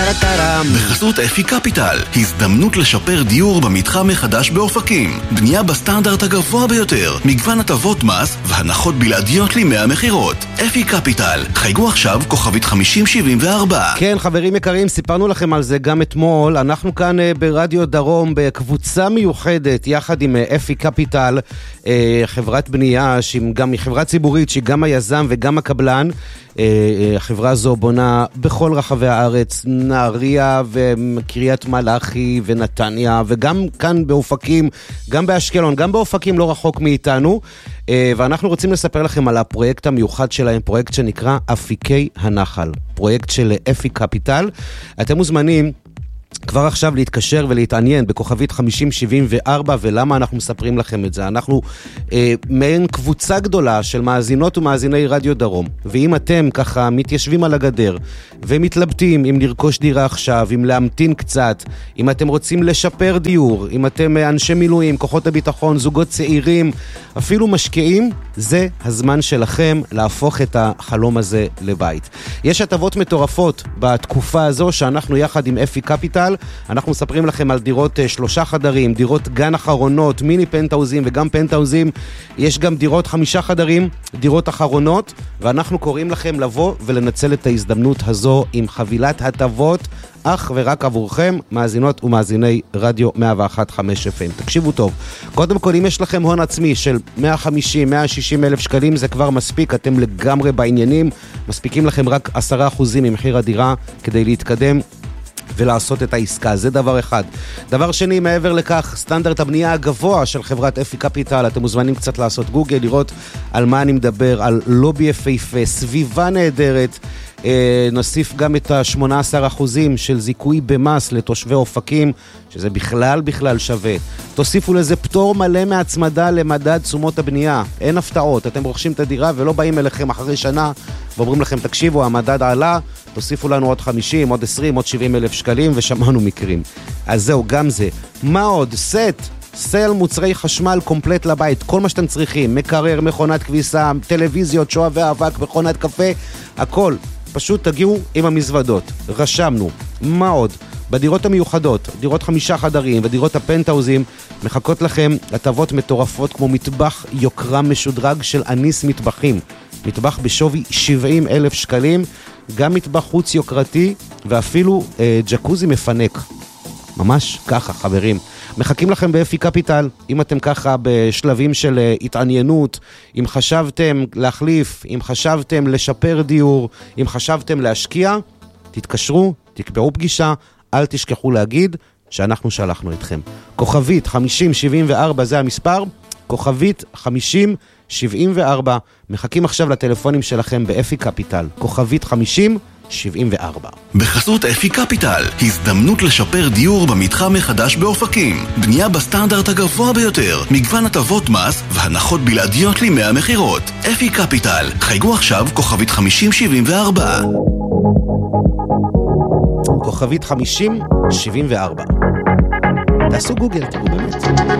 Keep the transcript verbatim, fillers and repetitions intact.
טרטרם. בחסות אפי קפיטל, הזדמנות לשפר דיור במתחם מחדש באופקים. בנייה בסטנדרט הגבוה ביותר, מגוון הטבות מס והנחות בלעדיות לימי המחירות. אפי קפיטל, חייגו עכשיו כוכבית חמישים שבעים וארבע. כן, חברים יקרים, סיפרנו לכם על זה גם אתמול. אנחנו כאן ברדיו דרום בקבוצה מיוחדת יחד עם אפי קפיטל, חברת בנייה שהיא גם חברה ציבורית, שהיא גם היזם וגם הקבלן. החברה הזו בונה בכל רחבי הארץ, נהריה וקריית מלאכי ונתניה, וגם כאן באופקים, גם באשקלון, גם באופקים לא רחוק מאיתנו. ואנחנו רוצים לספר לכם על הפרויקט המיוחד שלהם, פרויקט שנקרא אפיקי הנחל, פרויקט של אפי קפיטל. אתם מוזמנים כבר עכשיו להתקשר ולהתעניין בכוכבית חמישים שבעים וארבע, ולמה אנחנו מספרים לכם את זה? אנחנו אה, מעין קבוצה גדולה של מאזינות ומאזיני רדיו דרום, ואם אתם ככה מתיישבים על הגדר ומתלבטים אם לרכוש דירה עכשיו, אם להמתין קצת, אם אתם רוצים לשפר דיור, אם אתם אנשי מילואים, כוחות הביטחון, זוגות צעירים, אפילו משקיעים, זה הזמן שלכם להפוך את החלום הזה לבית. יש הטבות מטורפות בתקופה הזו שאנחנו יחד עם אפי קפיטל, אנחנו מספרים לכם על דירות שלושה חדרים, דירות גן אחרונות, מיני פנטאוזים וגם פנטאוזים. יש גם דירות חמישה חדרים, דירות אחרונות, ואנחנו קוראים לכם לבוא ולנצל את ההזדמנות הזו עם חבילת הטבות אך ורק עבורכם, מאזינות ומאזיני רדיו מאה ואחת נקודה חמש אף אם. תקשיבו טוב. קודם כל, אם יש לכם הון עצמי של מאה וחמישים מאה ושישים אלף שקלים, זה כבר מספיק, אתם לגמרי בעניינים. מספיקים לכם רק עשרה אחוזים ממחיר הדירה כדי להתקדם ולעשות את העסקה. זה דבר אחד. דבר שני, מעבר לכך, סטנדרט הבנייה הגבוה של חברת אפי קפיטל. אתם מוזמנים קצת לעשות גוגל, לראות על מה אני מדבר, על לובי יפהפה, סביבה נהדרת. אה, נוסיף גם את ה-שמונה עשר אחוזים של זיכוי במס לתושבי אופקים, שזה בכלל בכלל שווה. תוסיפו לזה פטור מלא מהצמדה למדד תשומות הבנייה. אין הפתעות. אתם רוכשים את הדירה ולא באים אליכם אחרי שנה ואומרים לכם, תקשיבו, המדד עלה, תוסיפו לנו עוד חמישים, עוד עשרים, עוד שבעים אלף שקלים, ושמענו מקרים. אז זהו, גם זה. מה עוד? סט, סל מוצרי חשמל קומפלט לבית, כל מה שאתם צריכים, מקרר, מכונת כביסה, טלוויזיות, שואבי אבק, מכונת קפה, הכל. פשוט תגיעו עם המזוודות. רשמנו. מה עוד? בדירות המיוחדות, דירות חמישה חדרים ודירות הפנטאוזים, מחכות לכם הטבות מטורפות כמו מטבח יוקרה משודרג של אניס מטבחים. מטבח בשווי שבעים אלף שקלים, גם מטבח חוץ יוקרתי ואפילו אה, ג'קוזי מפנק. ממש ככה, חברים. מחכים לכם באפי קפיטל, אם אתם ככה בשלבים של אה, התעניינות, אם חשבתם להחליף, אם חשבתם לשפר דיור, אם חשבתם להשקיע, תתקשרו, תקבעו פגישה, אל תשכחו להגיד שאנחנו שלחנו אתכם. כוכבית חמישים שבעים וארבע זה המספר, כוכבית חמישים שבעים וארבע, מחכים עכשיו לטלפונים שלכם באפי קפיטל, כוכבית חמישים שבעים וארבע. בחסות אפי קפיטל, הזדמנות לשפר דיור במתחם מחדש באופקים. בנייה בסטנדרט הגבוה ביותר, מגוון הטבות מס והנחות בלעדיות לימי המחירות. אפי קפיטל, חייגו עכשיו כוכבית חמישים שבעים וארבע. כוכבית חמישים שבעים וארבע. תעשו גוגל, תראו באמת.